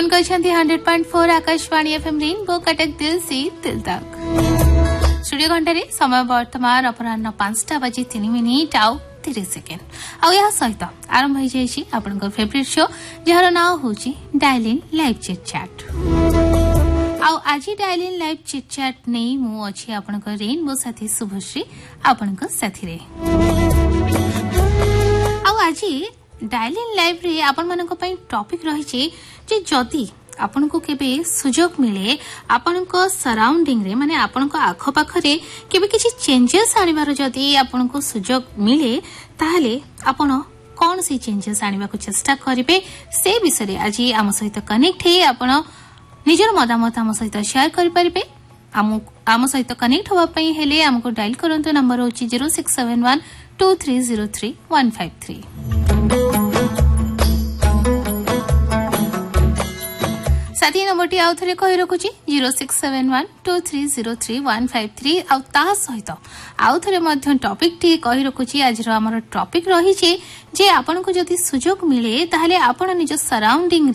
Tune कर 100.4 Akashvani FM rainbow Cuttack दिल से दिल तक। स्टूडियो घंटे समय वर्तमान अपराह 5:03 आउ 30 सेकेंड आ सहित आरंभ हो जाए फेवरेट शो जार ना हूँ dial in live chit chat. आज dial in live chit chat नहीं मु अच्छी आपनकर रेनबो साथी शुभश्री आपनकर साथी रे। आज डायल इन लाइव रे आपण मानक पई टॉपिक रही जे जदी आपन को केबे सुजोग मिले आपन को सराउंडिंग रे माने आपन को आखो पाखरे केबे किछि चेंजेस आनिबार जदी आपन को सुजोग मिले ताहले आपन कोन से चेंजेस आनिबा को चेष्टा करिवे से विषय रे आज आम सहित कनेक्ट हे आपन निजर मतामत आम सहित शेयर करि परिबे। आम सहित कनेक्ट होबा पई हेले हमको डायल करंतो नंबर होची 06712303 साथी नंबर टी आउ थरे कहि रखुची 06712303 आ ता सहित आउ थरे मध्य टॉपिक टी कहि रखुची। आज रो हमर टॉपिक रही जे आपन को जदी सुजोग मिले ताहले आपन निज सराउंडिंग